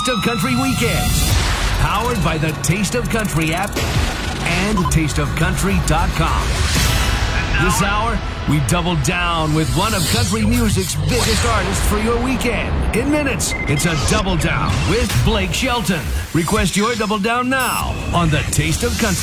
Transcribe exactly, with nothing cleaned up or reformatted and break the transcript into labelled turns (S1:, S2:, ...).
S1: Taste of Country Weekends, powered by the Taste of Country app and taste of country dot com. This hour, we double down with one of country music's biggest artists for your weekend. In minutes, it's a Double Down with Blake Shelton. Request your Double Down now on the Taste of Country.